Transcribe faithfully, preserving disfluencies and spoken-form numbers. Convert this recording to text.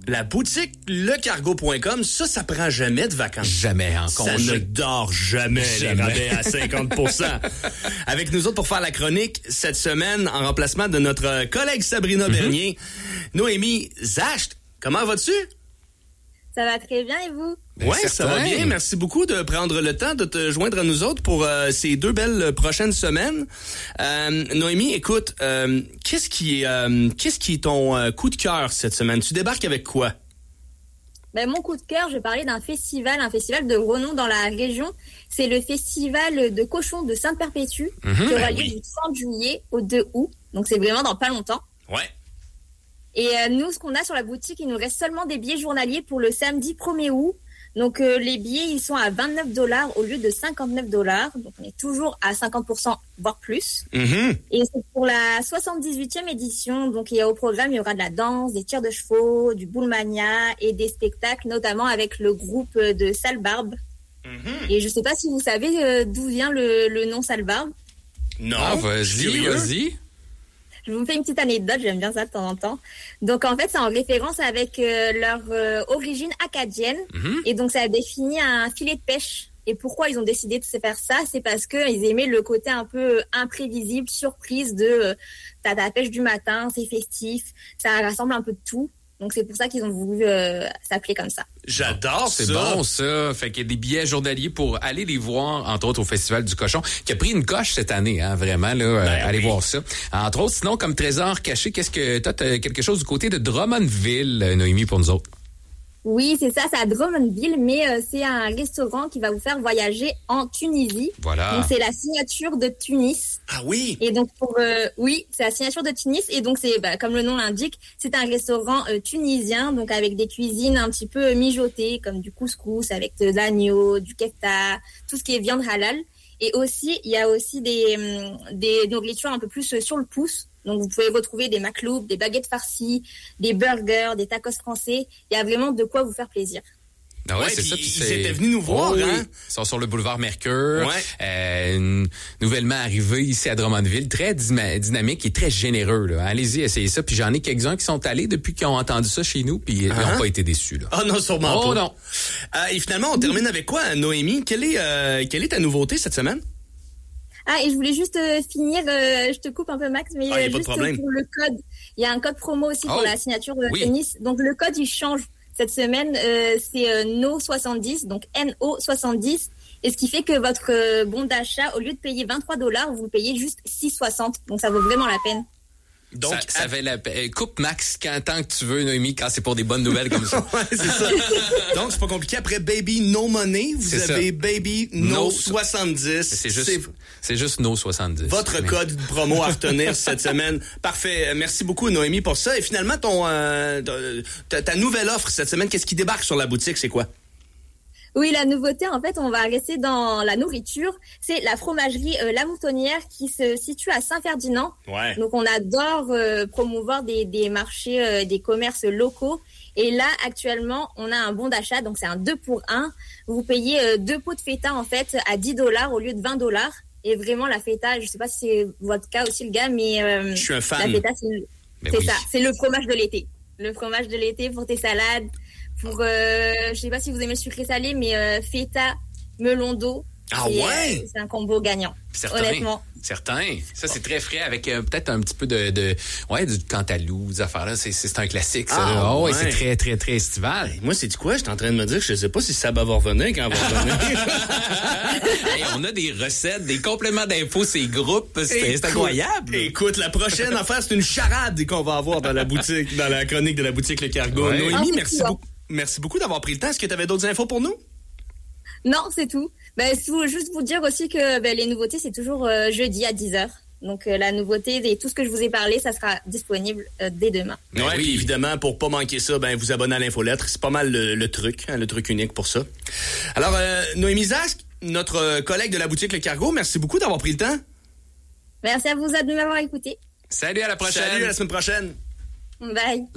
La boutique le cargo point com, ça, ça prend jamais de vacances. Jamais en Ça congé. ne dort jamais, Jamais. les rabais à cinquante pour cent. Avec nous autres pour faire la chronique cette semaine, en remplacement de notre collègue Sabrina mm-hmm. Bernier, Noémie Zacht. Comment vas-tu? Ça va très bien et vous? Oui, ça va bien. Merci beaucoup de prendre le temps de te joindre à nous autres pour euh, ces deux belles prochaines semaines. Euh, Noémie, écoute, euh, qu'est-ce qui est, euh, qu'est-ce qui est ton euh, coup de cœur cette semaine? Tu débarques avec quoi? Ben, mon coup de cœur, je vais parler d'un festival, un festival de renom dans la région. C'est le festival de cochons de Sainte-Perpétue mmh, qui aura lieu oui. du trente juillet au deux août. Donc, c'est vraiment dans pas longtemps. Ouais. Et euh, nous, ce qu'on a sur la boutique, il nous reste seulement des billets journaliers pour le samedi premier août. Donc, euh, les billets, ils sont à vingt-neuf dollars au lieu de cinquante-neuf dollars. Donc, on est toujours à cinquante pour cent, voire plus. Mm-hmm. Et c'est pour la soixante-dix-huitième édition. Donc, il y a au programme, il y aura de la danse, des tirs de chevaux, du bullmania et des spectacles, notamment avec le groupe de Sale Barbe. Mm-hmm. Et je sais pas si vous savez euh, d'où vient le, le nom Sale Barbe. Non, ah, vas-y, vas-y. Je vous fais une petite anecdote, j'aime bien ça de temps en temps. Donc, en fait, c'est en référence avec euh, leur euh, origine acadienne. Mm-hmm. Et donc, ça a défini un filet de pêche. Et pourquoi ils ont décidé de se faire ça? C'est parce qu'ils aimaient le côté un peu imprévisible, surprise de euh, t'as ta pêche du matin, c'est festif, ça rassemble un peu de tout. Donc, c'est pour ça qu'ils ont voulu euh, s'appeler comme ça. J'adore c'est ça. C'est bon, ça. Fait qu'il y a des billets journaliers pour aller les voir, entre autres, au Festival du Cochon, qui a pris une coche cette année, hein, vraiment, là. Ben, euh, allez oui. voir ça. Entre autres, sinon, comme trésor caché, qu'est-ce que toi, t'as quelque chose du côté de Drummondville, Noémie, pour nous autres? Oui, c'est ça, c'est à Drummondville, mais euh, c'est un restaurant qui va vous faire voyager en Tunisie. Voilà. Donc, c'est la signature de Tunis. Ah oui? Et donc, pour euh, oui, c'est la signature de Tunis. Et donc, c'est bah, comme le nom l'indique, c'est un restaurant euh, tunisien, donc avec des cuisines un petit peu mijotées, comme du couscous, avec de l'agneau, du kefta, tout ce qui est viande halal. Et aussi, il y a aussi des, des nourritures un peu plus sur le pouce. Donc, vous pouvez retrouver des makloups, des baguettes farcies, des burgers, des tacos français. Il y a vraiment de quoi vous faire plaisir. Ah ouais, ouais, c'est ça. Ils c'est... étaient venus nous voir, oh, hein? Ils sont sur le boulevard Mercure. Ouais. Euh, nouvellement arrivés ici à Drummondville. Très dyma- dynamique et très généreux, là. Allez-y, essayez ça. Puis j'en ai quelques-uns qui sont allés depuis qu'ils ont entendu ça chez nous, puis uh-huh. ils n'ont pas été déçus, là. Ah oh non, sûrement oh, pas. non. Euh, et finalement, on termine avec quoi, Noémie? Quelle est, euh, quelle est ta nouveauté cette semaine? Ah, et je voulais juste euh, finir, euh, je te coupe un peu, Max, mais ah, euh, juste pour le code. Il y a un code promo aussi oh, pour la signature de oui. tennis. Donc, le code, il change. Cette semaine, euh, c'est euh, N O soixante-dix, donc N O soixante-dix. Et ce qui fait que votre euh, bon d'achat, au lieu de payer vingt-trois dollars, vous le payez juste six soixante. Donc, ça vaut vraiment la peine. Donc, ça, ça fait la peine. Coupe Max quand tant que tu veux, Noémie, quand c'est pour des bonnes nouvelles comme ça. ouais, c'est ça. Donc, c'est pas compliqué. Après Baby No Money, vous c'est avez ça. Baby No, no soixante-dix. C'est juste, c'est... c'est juste No soixante-dix. Votre mais... code promo à retenir cette semaine. Parfait. Merci beaucoup, Noémie, pour ça. Et finalement, ton euh, ta, ta nouvelle offre cette semaine, qu'est-ce qui débarque sur la boutique? C'est quoi? Oui, la nouveauté, en fait, on va rester dans la nourriture. C'est la fromagerie euh, La Moutonnière qui se situe à Saint-Ferdinand. Ouais. Donc, on adore euh, promouvoir des, des marchés, euh, des commerces locaux. Et là, actuellement, on a un bon d'achat. Donc, c'est un deux pour un. Vous payez euh, deux pots de feta, en fait, à dix dollars au lieu de vingt dollars. Et vraiment, la feta, je sais pas si c'est votre cas aussi, le gars, mais... Euh, je suis un fan. La feta, c'est, le... c'est oui. ça. C'est le fromage de l'été. Le fromage de l'été pour tes salades. Pour, euh, je sais pas si vous aimez le sucré salé, mais euh, feta, melon d'eau. Ah ouais? Euh, c'est un combo gagnant. Certain, honnêtement. Certain. Ça, c'est très frais avec euh, peut-être un petit peu de, de ouais, du cantalou, des affaires-là. C'est, c'est un classique, ça. Ah, oh, ouais. ouais, c'est très, très, très estival. Hey, moi, c'est du quoi? Je suis en train de me dire que je sais pas si ça va revenir quand va revenir. Hey, on a des recettes, des compléments d'infos, ces groupes. C'est, écoute, c'est incroyable. Écoute, la prochaine affaire, c'est une charade qu'on va avoir dans la boutique, dans la chronique de la boutique Le Cargo. Ouais. Noémie, ah, merci beaucoup. Merci beaucoup d'avoir pris le temps. Est-ce que tu avais d'autres infos pour nous? Non, c'est tout. Ben, juste vous dire aussi que ben, les nouveautés, c'est toujours euh, jeudi à dix heures. Donc, euh, la nouveauté et tout ce que je vous ai parlé, ça sera disponible euh, dès demain. Ouais, oui, puis évidemment, pour pas manquer ça, ben vous abonnez à l'infolettre. C'est pas mal le, le truc, hein, le truc unique pour ça. Alors, euh, Noémie Zacht, notre collègue de la boutique Le Cargo, merci beaucoup d'avoir pris le temps. Merci à vous de m'avoir écouté. Salut, à la prochaine. Salut, à la semaine prochaine. Bye.